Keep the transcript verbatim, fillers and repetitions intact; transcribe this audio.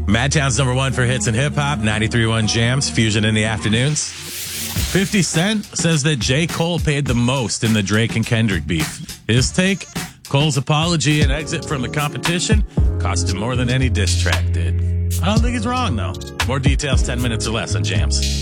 Madtown's number one for hits and hip hop, ninety-three point one Jams, Fusion in the afternoons. fifty Cent says that J. Cole paid the most in the Drake and Kendrick beef. His take, Cole's apology and exit from the competition cost him more than any diss track did. I don't think he's wrong, though. More details ten minutes or less on Jams.